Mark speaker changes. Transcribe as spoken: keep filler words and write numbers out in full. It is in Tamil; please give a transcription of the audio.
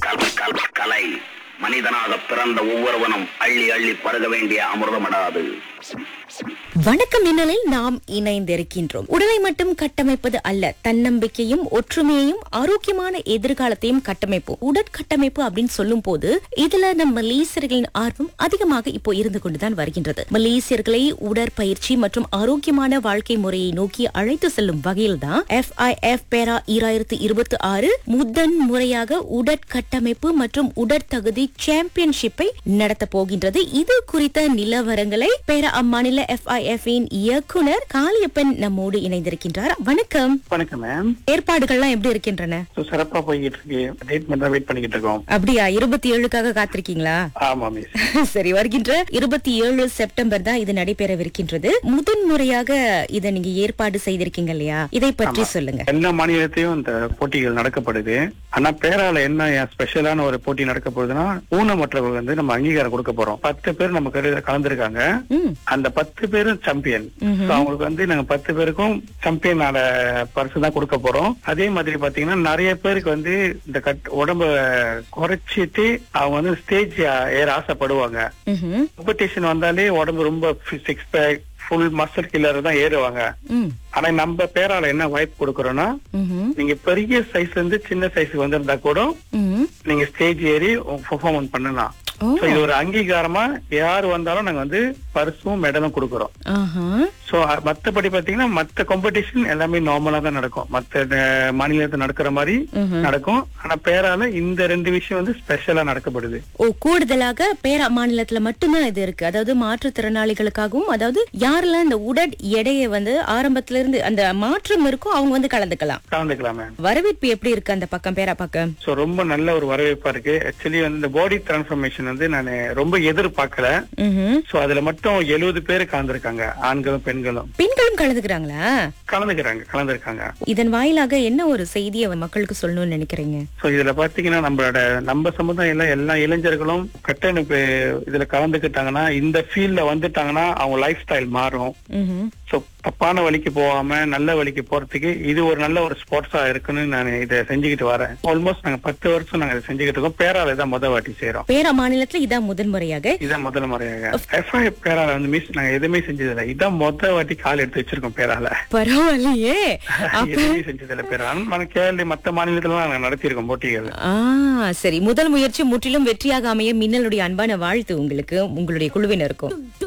Speaker 1: கல் கல் கலை மனிதனாக பிறந்த ஒவ்வொருவனும் அள்ளி அள்ளி பருக வேண்டிய அமிர்தமடாது.
Speaker 2: வணக்கம் மின்னலில் நாம் இணைந்திருக்கின்றோம். உடலை மட்டும் கட்டமைப்பது அல்ல, தன்னம்பிக்கையும் ஒற்றுமையையும் ஆரோக்கியமான எதிர்காலத்தையும் கட்டமைப்போம். உடற்கட்டமைப்பு அப்படின்னு சொல்லும் போது இதுல நம் மலேசியர்களின் ஆர்வம் அதிகமாக இப்போ இருந்து கொண்டுதான் வருகின்றது. மலேசியர்களை உடற்பயிற்சி மற்றும் ஆரோக்கியமான வாழ்க்கை முறையை நோக்கி அழைத்து செல்லும் வகையில் தான் எஃப் ஐ எஃப் பேரா இரண்டாயிரத்தி இருபத்தி ஆறு முதன் முறையாக உடற்கட்டமைப்பு மற்றும் உடற்தகுதி சாம்பியன்ஷிப்பை நடத்த போகின்றது. இது குறித்த நிலவரங்களை பேரா அம்மாநில எஃப் ஐ எஃப் இன் இயக்குனர் காளியப்பன் நம்மோடு இணைந்திருக்கின்றார். வணக்கம்.
Speaker 3: வணக்கம் மேம்.
Speaker 2: ஏற்பாடுகள்லாம் எப்படி இருக்கின்றன?
Speaker 3: சிறப்பா போய்கிட்டு இருக்கு. டேட் மட்டும் வெயிட் பண்ணிக்கிட்டு இருக்கோம்.
Speaker 2: அப்படியா? இருபத்தி ஏழுக்காக காத்திருக்கீங்களா?
Speaker 3: ஆமா மிஸ்.
Speaker 2: சரி, வருகின்ற இருபத்தி ஏழு செப்டம்பர் தான் இது நடைபெறவிருக்கின்றது. முதன் முறையாக இதை நீங்க ஏற்பாடு செய்திருக்கீங்க இல்லையா? இதை பற்றி சொல்லுங்க.
Speaker 3: எல்லா மாநிலத்தையும் இந்த போட்டிகள் நடக்கப்படுது. ஆனா பேரால என்ன ஸ்பெஷலான ஒரு போட்டி நடக்க போகுதுன்னா, ஊனமற்றவர்கள் வந்து நம்ம அங்கீகாரம் கொடுக்க போறோம். பத்து பேர் நம்ம கலந்துருக்காங்க. அந்த பத்து பேரும் சாம்பியன். அவங்களுக்கு வந்து நாங்க பத்து பேருக்கும் சாம்பியன் பரிசு தான் கொடுக்க போறோம். அதே மாதிரி பாத்தீங்கன்னா நிறைய பேருக்கு வந்து இந்த உடம்ப குறைச்சிட்டு அவங்க வந்து ஸ்டேஜ் ஏற ஆசைப்படுவாங்க. காம்படிஷன் வந்தாலே உடம்பு ரொம்ப six bag full muscle killer தான் ஏறுவாங்க. ஆனா நம்ம பேரால என்ன வாய்ப்பு கொடுக்கறோம்னா, நீங்க பெரிய சைஸ்ல இருந்து சின்ன சைஸ்க்கு வந்திருந்தா கூட நீங்க ஸ்டேஜ் ஏறி பெர்ஃபார்மன்ஸ் பண்ணலாம். இது ஒரு அங்கீகாரமா யாரு வந்தாலும் நாங்க வந்து பரிசும் மெடலும் கொடுக்கறோம். சோ மத்தபடி பாத்தீங்கன்னா மத்த காம்படிஷன் எல்லாமே நார்மலா தான் நடக்கும். மத்த மாநிலத்துல நடக்கிற மாதிரி நடக்கும். ஆனா பேரால இந்த ரெண்டு விஷயம் வந்து ஸ்பெஷலா நடக்கப்படுது.
Speaker 2: ஓ, கூடுதலாக பேரா மாநிலத்துல மட்டும்தான் இது இருக்கு. அதாவது மாற்றுத்திறனாளிகளுக்காகவும், அதாவது யாரெல்லாம் இந்த உடல் எடையை வந்து ஆரம்பத்துல இருந்து அந்த மாற்றம் இருக்கும் அவங்க வந்து கலந்துக்கலாம்
Speaker 3: கலந்துக்கலாம்.
Speaker 2: வரவேற்பு எப்படி இருக்கு அந்த பக்கம், பேரா பக்கம்?
Speaker 3: சோ ரொம்ப நல்ல ஒரு வரவேற்பா இருக்கு. ஆக்சுவலி வந்து இந்த பாடி டிரான்ஸ்ஃபர்மேஷன் வந்து நான் ரொம்ப எதிர்பார்க்கல. சோ அதுல மட்டும் எழுபது பேர் கலந்துருக்காங்க. ஆண்களும் பெண்களும்.
Speaker 2: பெண்களும் கலந்துக்கிறாங்களா?
Speaker 3: கலந்துக்கிறாங்க கலந்துருக்காங்க.
Speaker 2: இதன் வாயிலாக என்ன ஒரு செய்தியை மக்களுக்கு சொல்லணும்னு நினைக்கிறீங்க?
Speaker 3: சோ இதுல பாத்தீங்கன்னா நம்மளோட நம்ம சமுதாயம் எல்லா இளைஞர்களும் கட்டமைப்பு இதுல கலந்துக்கிட்டாங்கன்னா, இந்த ஃபீல்ட்ல வந்துட்டாங்கன்னா அவங்க லைஃப் ஸ்டைல் மாறும். சோ தப்பான வழிக்கு போகாம நல்ல வழிக்கு போறதுக்கு இது ஒரு நல்ல ஒரு ஸ்போர்ட்ஸா இருக்குன்னு நான் இதை செஞ்சுக்கிட்டு வரேன். ஆல்மோஸ்ட் நாங்க பத்து வருஷம் நாங்க இதை செஞ்சுக்கிட்டு இருக்கோம். பேரால தான் முதல் வாட்டி செய்யறோம்.
Speaker 2: பேரா மாநிலத்துல இதான் முதல் முறையாக
Speaker 3: இதான் முதல் முறையாக எஃப் ஐ பேரால வந்து மிஸ் நாங்க எதுவுமே செஞ்சதில்லை. இதான் முதல் வாட்டி கால் எடுத்து வச்சிருக்கோம் பேரால.
Speaker 2: பரவாயில்லையே.
Speaker 3: எதுவுமே செஞ்சதில்லை பேரால. கேரள மத்த மாநிலத்துல நாங்க நடத்தியிருக்கோம் போட்டிகள்.
Speaker 2: ஆஹ் சரி, முதல் முயற்சி முற்றிலும் வெற்றியாக அமைய மின்னலுடைய அன்பான வாழ்த்து உங்களுக்கு, உங்களுடைய குழுவினருக்கும்.